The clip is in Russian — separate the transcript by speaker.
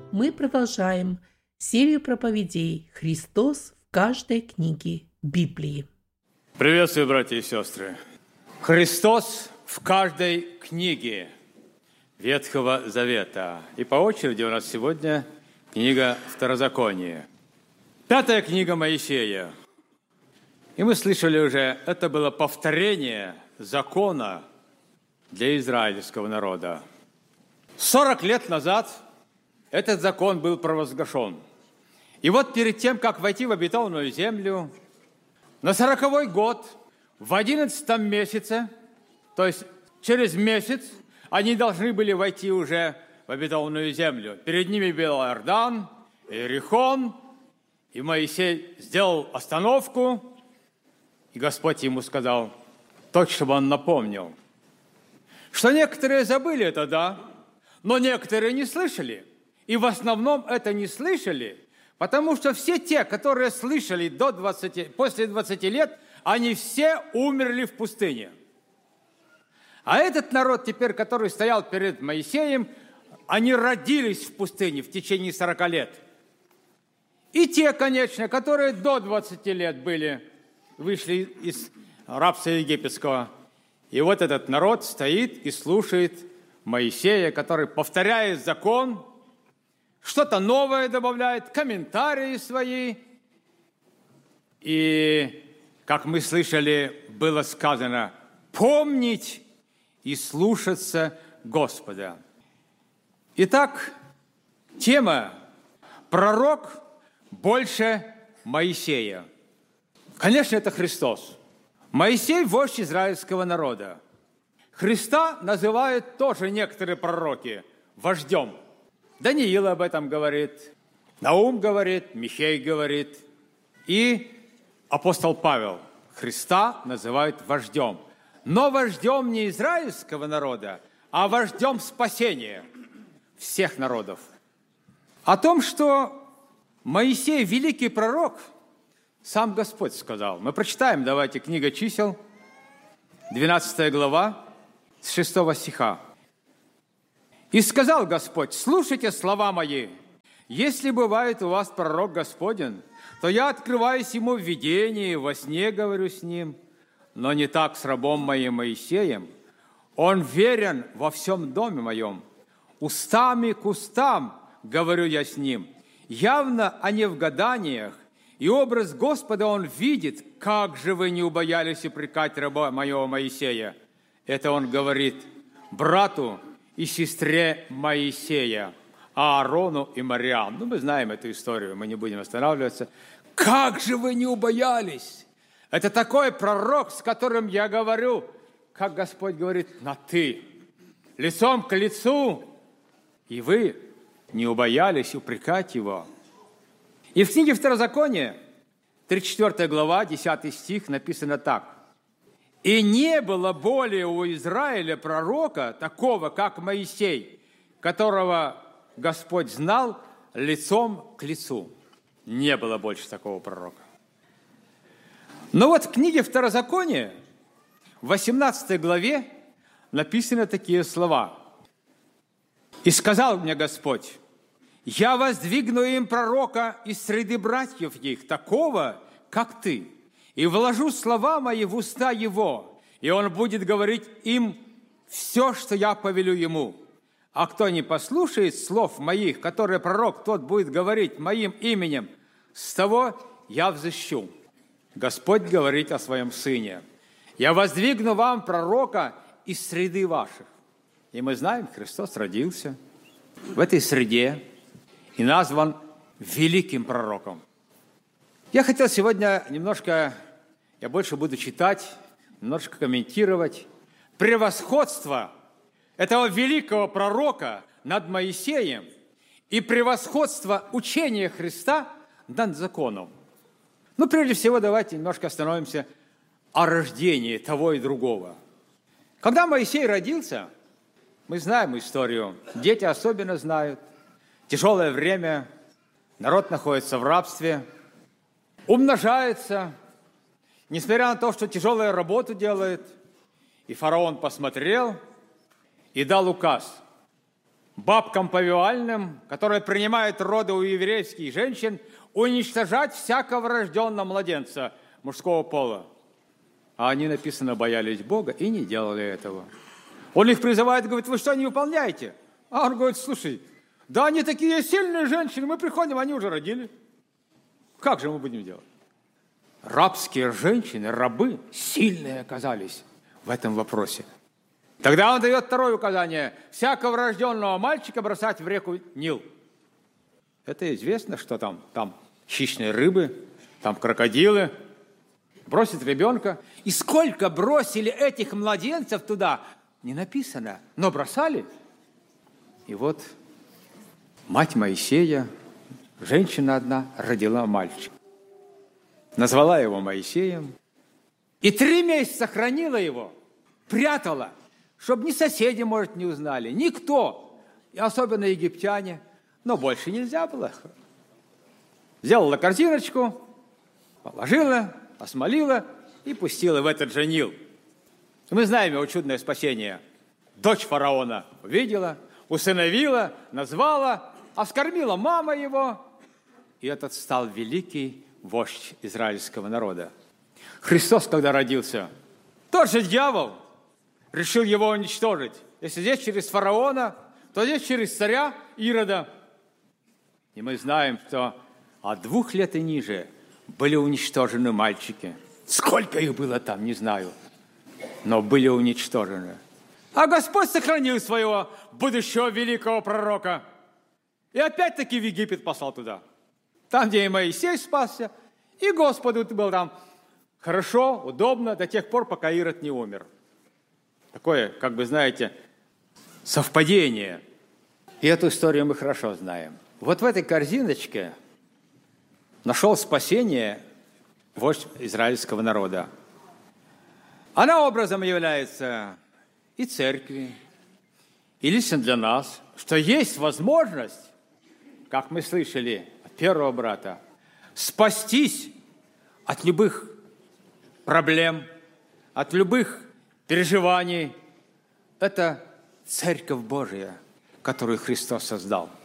Speaker 1: Мы продолжаем серию проповедей «Христос в каждой книге Библии».
Speaker 2: Приветствую, братья и сестры! Христос в каждой книге Ветхого Завета. И по очереди у нас сегодня книга Второзакония. 5 книга Моисея. И мы слышали уже, это было повторение закона для израильского народа. 40 лет назад этот закон был провозглашен. И вот перед тем, как войти в обетованную землю, на 40-й год, в 11 месяце, то есть через месяц, они должны были войти уже в обетованную землю. Перед ними был Иордан, Иерихон, и Моисей сделал остановку, и Господь ему сказал, точно, чтобы он напомнил, что некоторые забыли это, да, но некоторые не слышали. И в основном это не слышали, потому что все те, которые слышали после 20 лет, они все умерли в пустыне. А этот народ теперь, который стоял перед Моисеем, они родились в пустыне в течение 40 лет. И те, конечно, которые до 20 лет вышли из рабства египетского. И вот этот народ стоит и слушает Моисея, который повторяет закон, что-то новое добавляет, комментарии свои. И, как мы слышали, было сказано, помнить и слушаться Господа. Итак, тема «Пророк больше Моисея». Конечно, это Христос. Моисей – вождь израильского народа. Христа называют тоже некоторые пророки вождем. Даниил об этом говорит, Наум говорит, Михей говорит. И апостол Павел Христа называют вождем. Но вождем не израильского народа, а вождем спасения всех народов. О том, что Моисей великий пророк, сам Господь сказал. Мы прочитаем, давайте, книга Чисел, 12 глава, с 6 стиха. «И сказал Господь, слушайте слова мои. Если бывает у вас пророк Господень, то я открываюсь ему в видении, во сне говорю с ним, но не так с рабом моим Моисеем. Он верен во всем доме моем. Устами к устам говорю я с ним, явно, а не в гаданиях, и образ Господа он видит, как же вы не убоялись упрекать раба моего Моисея». Это он говорит брату и сестре Моисея, Аарону и Мариам. Мы знаем эту историю, мы не будем останавливаться. Как же вы не убоялись? Это такой пророк, с которым я говорю, как Господь говорит, на «ты», лицом к лицу, и вы не убоялись упрекать его. И в книге Второзакония, 34 глава, 10 стих, написано так. «И не было более у Израиля пророка, такого, как Моисей, которого Господь знал лицом к лицу». Не было больше такого пророка. Но вот в книге Второзакония, в 18 главе, написаны такие слова. «И сказал мне Господь, я воздвигну им пророка из среды братьев их, такого, как ты, и вложу слова мои в уста его, и он будет говорить им все, что я повелю ему. А кто не послушает слов моих, которые пророк тот будет говорить моим именем, с того я взыщу». Господь говорит о своем Сыне. «Я воздвигну вам пророка из среды ваших». И мы знаем, Христос родился в этой среде и назван великим пророком. Я хотел сегодня немножко, я больше буду читать, немножко комментировать превосходство этого великого пророка над Моисеем и превосходство учения Христа над законом. Ну, прежде всего, давайте немножко остановимся о рождении того и другого. Когда Моисей родился, мы знаем историю, дети особенно знают, тяжелое время, народ находится в рабстве, умножается, несмотря на то, что тяжелую работу делает, и фараон посмотрел и дал указ. бабкам повивальным, которые принимают роды у еврейских женщин, уничтожать всякого рожденного младенца мужского пола. А они, написано, боялись Бога и не делали этого. Он их призывает, говорит: вы что не выполняете? А он говорит: слушай, да они такие сильные женщины, мы приходим, они уже родили. Как же мы будем делать? Рабские женщины, рабы, сильные оказались в этом вопросе. Тогда он дает второе указание: всякого рожденного мальчика бросать в реку Нил. Это известно, что там хищные рыбы, там крокодилы. Бросит ребенка. И сколько бросили этих младенцев туда, не написано, но бросали. И вот мать Моисея, женщина одна, родила мальчика. Назвала его Моисеем. И 3 месяца хранила его, прятала, чтобы ни соседи, может, не узнали, никто, и особенно египтяне. Но больше нельзя было. Сделала корзиночку, положила, осмолила и пустила в этот же Нил. Мы знаем его чудное спасение. Дочь фараона увидела, усыновила, назвала, оскормила мама его. И этот стал великий вождь израильского народа. Христос, когда родился, тот же дьявол решил его уничтожить. Если здесь через фараона, то здесь через царя Ирода. И мы знаем, что от 2 лет и ниже были уничтожены мальчики. Сколько их было там, не знаю. Но были уничтожены. А Господь сохранил своего будущего великого пророка. И опять-таки в Египет послал туда. Там, где и Моисей спасся, и Господу был там хорошо, удобно, до тех пор, пока Ирод не умер. Такое, как бы, знаете, совпадение. И эту историю мы хорошо знаем. Вот в этой корзиночке нашел спасение вождь израильского народа. Она образом является и церкви, и лично для нас, что есть возможность, как мы слышали от первого брата, спастись от любых проблем, от любых переживаний. Это Церковь Божия, которую Христос создал.